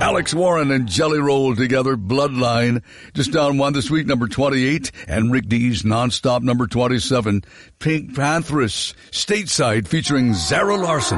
Alex Warren and Jelly Roll together, Bloodline. Just down one this week, number 28. And Rick D's Nonstop, number 27. Pink Panthers, Stateside, featuring Zara Larson.